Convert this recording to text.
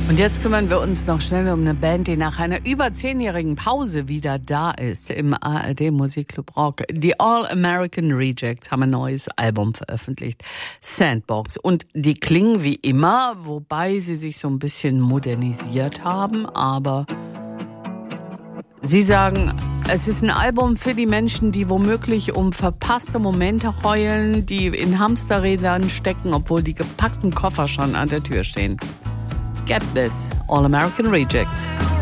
Und jetzt kümmern wir uns noch schnell um eine Band, die nach einer über 10-jährigen Pause wieder da ist im ARD Musikclub Rock. Die All-American Rejects haben ein neues Album veröffentlicht, Sandbox. Und die klingen wie immer, wobei sie sich so ein bisschen modernisiert haben. Aber sie sagen, es ist ein Album für die Menschen, die womöglich um verpasste Momente heulen, die in Hamsterrädern stecken, obwohl die gepackten Koffer schon an der Tür stehen. Get this, All-American Rejects.